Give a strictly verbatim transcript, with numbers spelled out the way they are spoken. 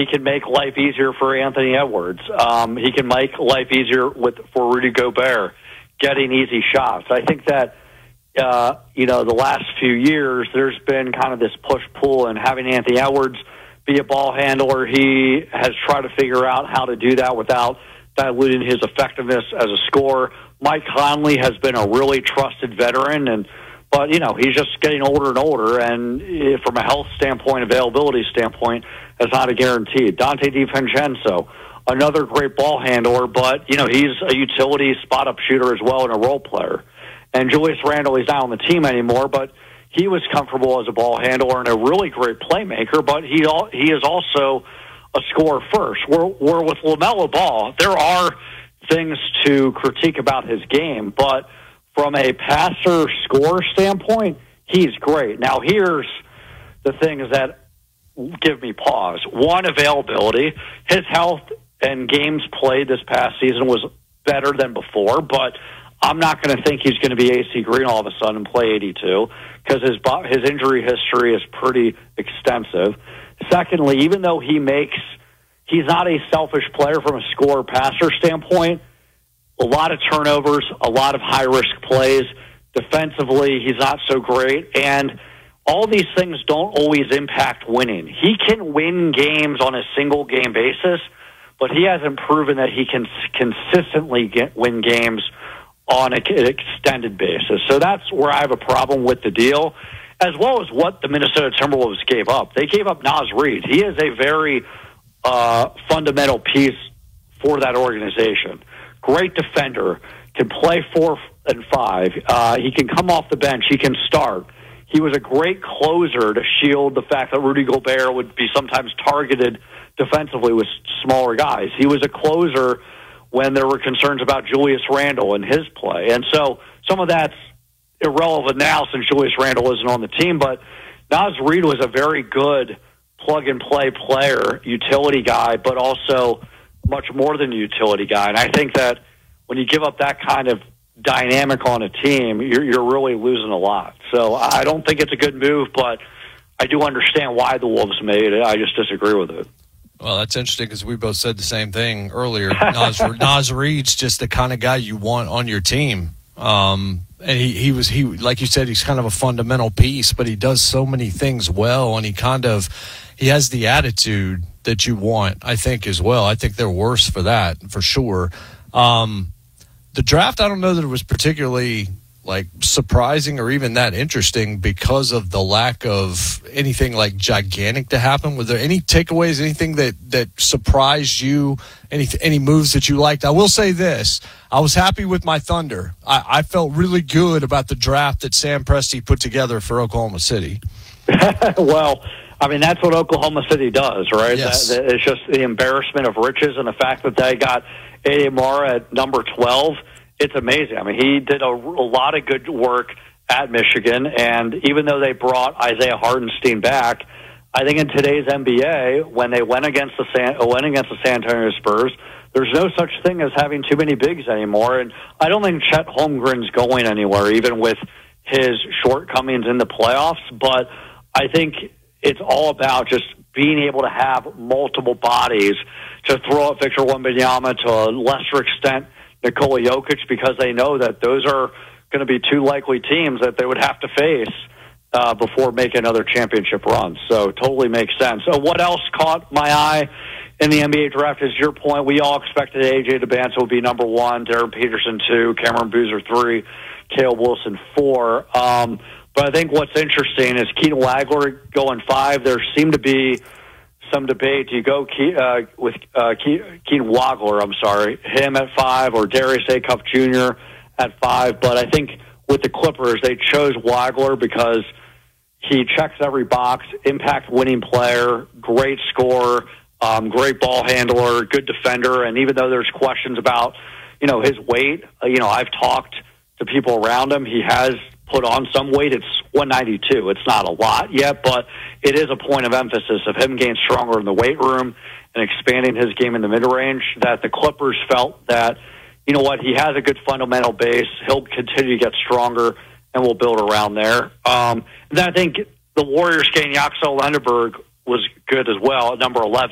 he can make life easier for Anthony Edwards. Um, he can make life easier with for Rudy Gobert, getting easy shots. I think that, uh, you know, the last few years, there's been kind of this push-pull, and having Anthony Edwards be a ball handler, he has tried to figure out how to do that without diluting his effectiveness as a scorer. Mike Conley has been a really trusted veteran, and but, you know, he's just getting older and older, and from a health standpoint, availability standpoint, that's not a guarantee. Dante DiVincenzo, another great ball handler, but, you know, he's a utility spot-up shooter as well and a role player. And Julius Randle, he's not on the team anymore, but he was comfortable as a ball handler and a really great playmaker, but he he is also a scorer first. Where, where with LaMelo Ball, there are things to critique about his game, but from a passer-scorer standpoint, he's great. Now, here's the things that give me pause. One, availability. His health and games played this past season was better than before, but I'm not going to think he's going to be A C Green all of a sudden and play eighty-two because his, his injury history is pretty extensive. Secondly, even though he makes – he's not a selfish player from a scorer-passer standpoint, a lot of turnovers, a lot of high-risk plays. Defensively, he's not so great. And all these things don't always impact winning. He can win games on a single-game basis, but he hasn't proven that he can consistently get, win games on an extended basis. So that's where I have a problem with the deal, as well as what the Minnesota Timberwolves gave up. They gave up Naz Reid. He is a very uh, fundamental piece for that organization. Great defender, can play four and five. Uh, he can come off the bench. He can start. He was a great closer to shield the fact that Rudy Gobert would be sometimes targeted defensively with smaller guys. He was a closer when there were concerns about Julius Randle and his play. And so some of that's irrelevant now since Julius Randle isn't on the team, but Naz Reid was a very good plug-and-play player, utility guy, but also much more than a utility guy. And I think that when you give up that kind of dynamic on a team, you're, you're really losing a lot. So I don't think it's a good move, but I do understand why the Wolves made it. I just disagree with it. Well, that's interesting because we both said the same thing earlier. Naz, Naz Reid's just the kind of guy you want on your team. Um, and he, he was, he like you said, he's kind of a fundamental piece, but he does so many things well, and he kind of he has the attitude that you want, I think, as well. I think they're worse for that, for sure. Um, the draft, I don't know that it was particularly like surprising or even that interesting because of the lack of anything like gigantic to happen. Were there any takeaways, anything that, that surprised you, any any moves that you liked? I will say this. I was happy with my Thunder. I, I felt really good about the draft that Sam Presti put together for Oklahoma City. Well, I mean, that's what Oklahoma City does, right? Yes. That, that, it's just the embarrassment of riches and the fact that they got A A. Mara at number twelve. It's amazing. I mean, he did a, a lot of good work at Michigan, and even though they brought Isaiah Hartenstein back, I think in today's N B A, when they went against the San, went against the San Antonio Spurs, there's no such thing as having too many bigs anymore. And I don't think Chet Holmgren's going anywhere, even with his shortcomings in the playoffs. But I think it's all about just being able to have multiple bodies to throw at Victor Wembanyama, to a lesser extent Nikola Jokic, because they know that those are going to be two likely teams that they would have to face uh, before making another championship run. So totally makes sense. So what else caught my eye in the N B A draft is your point. We all expected A J DeBanco would be number one, Darren Peterson two, Cameron Boozer three, Caleb Wilson four. Um, but I think what's interesting is Keaton Wagler going five. There seemed to be some debate. Do you go Ke- uh, with uh, Ke- Keaton Wagler, I'm sorry, him at five, or Darius Acuff Junior at five? But I think with the Clippers, they chose Wagler because he checks every box, impact winning player, great scorer, um, great ball handler, good defender. And even though there's questions about, you know, his weight, uh, you know, I've talked to people around him. He has put on some weight. It's one ninety-two. It's not a lot yet, but it is a point of emphasis of him getting stronger in the weight room and expanding his game in the mid-range, that the Clippers felt that, you know what, he has a good fundamental base. He'll continue to get stronger, and we'll build around there. Um, and then I think the Warriors getting Yaxel Lendeberg was good as well at number eleven.